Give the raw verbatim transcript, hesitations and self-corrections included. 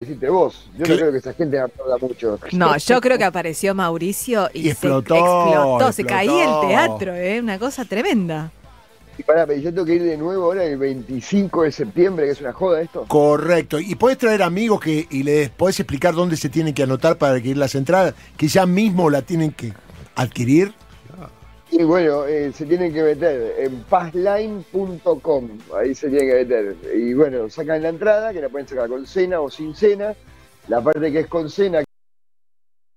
hiciste vos. Yo ¿Qué? no creo que esa gente aplauda mucho. No, yo creo que apareció Mauricio y, Y explotó, se explotó, se explotó. caía el teatro, ¿eh? Una cosa tremenda. Y pará, pero yo tengo que ir de nuevo ahora el veinticinco de septiembre, que es una joda esto. Correcto. Y podés traer amigos que y les podés explicar dónde se tienen que anotar para adquirir las entradas, que ya mismo la tienen que adquirir. Y bueno, eh, se tienen que meter en passline punto com, ahí se tienen que meter. Y bueno, sacan la entrada, que la pueden sacar con cena o sin cena. La parte que es con cena,